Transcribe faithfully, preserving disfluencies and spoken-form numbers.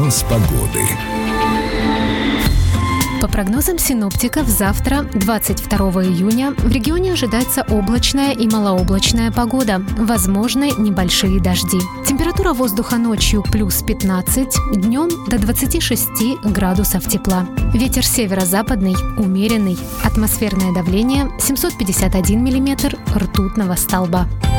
Прогноз погоды. По прогнозам синоптиков, завтра, двадцать второго июня, в регионе ожидается облачная и малооблачная погода, возможны небольшие дожди. Температура воздуха ночью плюс пятнадцать, днем до двадцати шести градусов тепла. Ветер северо-западный, умеренный. Атмосферное давление семьсот пятьдесят один миллиметр ртутного столба.